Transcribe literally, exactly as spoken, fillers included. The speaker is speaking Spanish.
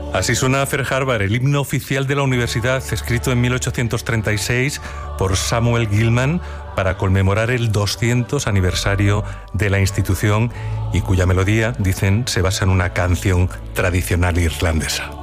Así suena Pearl Harbor, el himno oficial de la universidad, escrito en mil ochocientos treinta y seis por Samuel Gilman para conmemorar el doscientos aniversario de la institución y cuya melodía, dicen, se basa en una canción tradicional irlandesa.